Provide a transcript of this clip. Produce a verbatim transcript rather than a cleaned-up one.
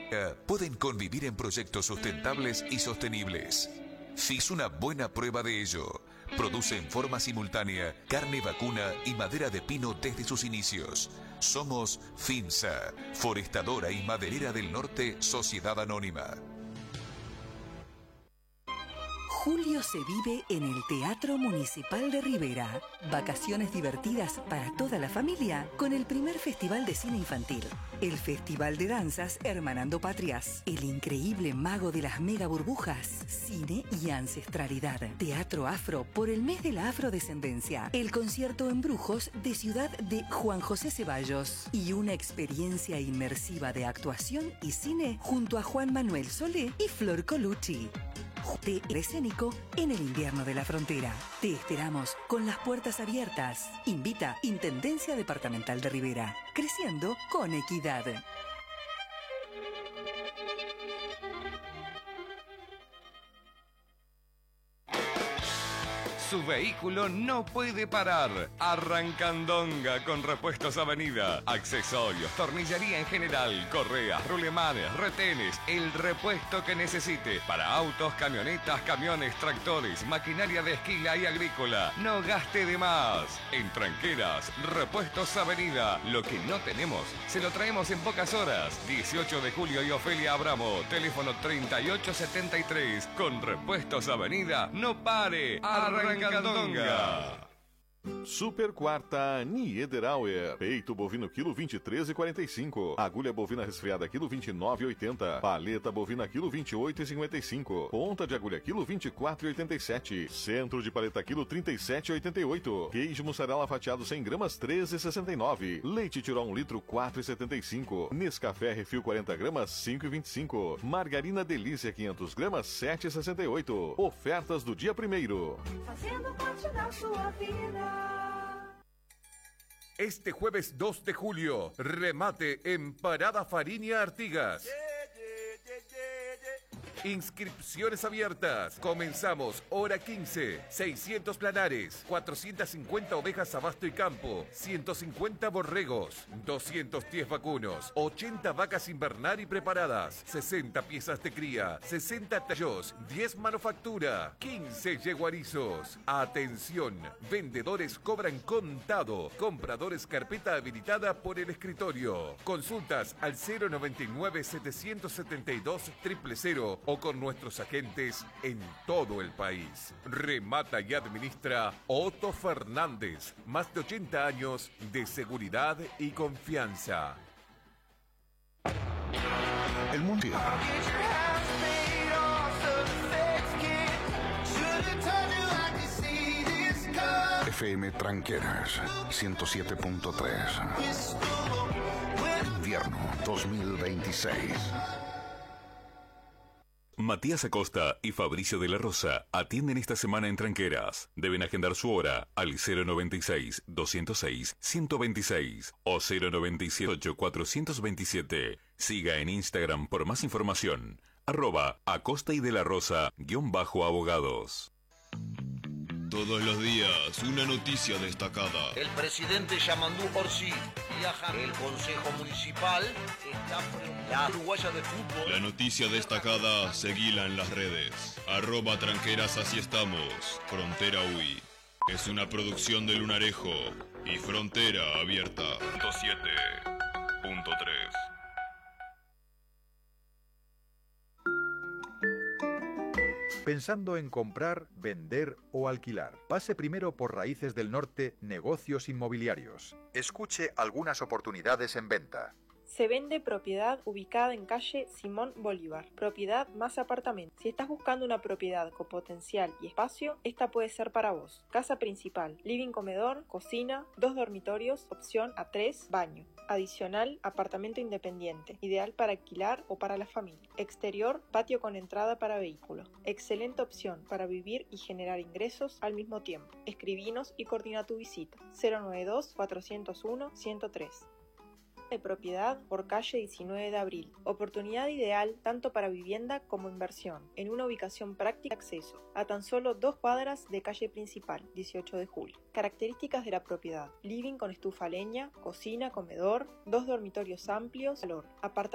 pueden convivir en proyectos sustentables y sostenibles. Fiz una buena prueba de ello. Produce en forma simultánea carne vacuna y madera de pino desde sus inicios. Somos FINSA, Forestadora y Maderera del Norte, Sociedad Anónima. Julio se vive en el Teatro Municipal de Rivera. Vacaciones divertidas para toda la familia con el primer Festival de Cine Infantil. El Festival de Danzas Hermanando Patrias. El increíble mago de las mega burbujas. Cine y ancestralidad. Teatro afro por el mes de la afrodescendencia. El concierto en Brujos de Ciudad de Juan José Ceballos. Y una experiencia inmersiva de actuación y cine junto a Juan Manuel Solé y Flor Colucci. Teatro escénico en el invierno de la frontera. Te esperamos con las puertas abiertas. Invita Intendencia Departamental de Rivera. Creciendo con equidad. Su vehículo no puede parar. Arrancandonga con Repuestos Avenida. Accesorios, tornillería en general, correas, rulemanes, retenes, el repuesto que necesite para autos, camionetas, camiones, tractores, maquinaria de esquila y agrícola. No gaste de más. En Tranqueras, Repuestos Avenida. Lo que no tenemos, se lo traemos en pocas horas. dieciocho de julio y Ofelia Abramo. Teléfono treinta y ocho setenta y tres. Con Repuestos Avenida, no pare. Arrancandonga. Candonga. Super quarta Niederauer. Peito bovino quilo vinte e três e quarenta e cinco. Agulha bovina resfriada quilo vinte e nove e oitenta. Paleta bovina quilo vinte e oito e cinquenta e cinco. Ponta de agulha quilo vinte e quatro e oitenta e sete. Centro de paleta quilo trinta e sete e oitenta e oito. Queijo mussarela fatiado cem gramas treze e sessenta e nove. Leite Tirol um litro quatro e setenta e cinco. Nescafé Refil quarenta gramas cinco e vinte e cinco. Margarina Delícia quinhentos gramas sete e sessenta e oito. Ofertas do dia primeiro. Fazendo parte da sua vida. Este jueves dos de julio, remate en Parada Fariña Artigas. Inscripciones abiertas. Comenzamos hora quince. seiscientos planares, cuatrocientas cincuenta ovejas a basto y campo, ciento cincuenta borregos, doscientos diez vacunos, ochenta vacas invernar y preparadas, sesenta piezas de cría, sesenta tallos, diez manufactura, quince yeguarizos. Atención, vendedores cobran contado, compradores carpeta habilitada por el escritorio. Consultas al cero noventa y nueve setecientos setenta y dos cero cero cero o con nuestros agentes en todo el país. Remata y administra Otto Fernández. Más de ochenta años de seguridad y confianza. El Mundial. F M Tranqueras ciento siete punto tres. Invierno dos mil veintiséis. Matías Acosta y Fabricio de la Rosa atienden esta semana en Tranqueras. Deben agendar su hora al cero noventa y seis, doscientos seis, ciento veintiséis o cero noventa y siete, cuatrocientos veintisiete. Siga en Instagram por más información. Arroba Acosta y de la Rosa guión bajo abogados. Todos los días, una noticia destacada. El presidente Yamandú Orsi viaja. El Consejo Municipal está por la uruguaya de fútbol. La noticia destacada, seguila en las redes. Arroba Tranqueras, así estamos. Frontera U I. Es una producción de Lunarejo y Frontera Abierta. Punto siete. Punto tres. Pensando en comprar, vender o alquilar. Pase primero por Raíces del Norte, Negocios Inmobiliarios. Escuche algunas oportunidades en venta. Se vende propiedad ubicada en calle Simón Bolívar. Propiedad más apartamento. Si estás buscando una propiedad con potencial y espacio, esta puede ser para vos. Casa principal, living comedor, cocina, dos dormitorios, opción A tres, baño. Adicional, apartamento independiente, ideal para alquilar o para la familia. Exterior, patio con entrada para vehículos. Excelente opción para vivir y generar ingresos al mismo tiempo. Escribinos y coordina tu visita. cero noventa y dos, cuatrocientos uno, ciento tres. De propiedad por calle diecinueve de abril. Oportunidad ideal tanto para vivienda como inversión, en una ubicación práctica de acceso, a tan solo dos cuadras de calle principal, dieciocho de julio. Características de la propiedad: living con estufa a leña, cocina, comedor, dos dormitorios amplios, calor, apartamento